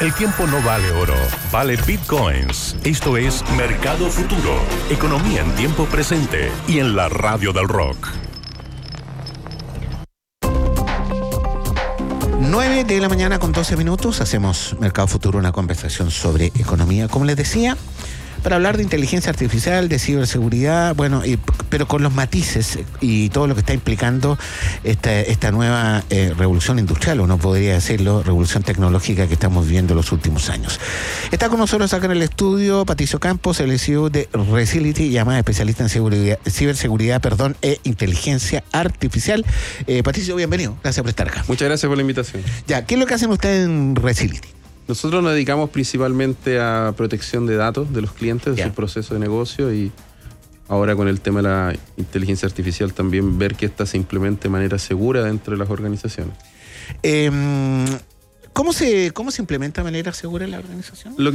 El tiempo no vale oro, vale bitcoins. Esto es Mercado Futuro, economía en tiempo presente y en la radio del rock. 9 de la mañana con 12 minutos, hacemos Mercado Futuro, una conversación sobre economía, como les decía, para hablar de inteligencia artificial, de ciberseguridad, pero con los matices y todo lo que está implicando esta nueva revolución industrial, uno podría decirlo, revolución tecnológica que estamos viviendo los últimos años. Está con nosotros acá en el estudio Patricio Campos, el CEO de Resility, llamada especialista en ciberseguridad e inteligencia artificial. Patricio, bienvenido, gracias por estar acá. Muchas gracias por la invitación. Ya, ¿qué es lo que hacen ustedes en Resility? Nosotros nos dedicamos principalmente a protección de datos de los clientes, de su proceso de negocio, y ahora con el tema de la inteligencia artificial también ver que esta se implemente de manera segura dentro de las organizaciones. ¿Cómo se implementa de manera segura en la organización?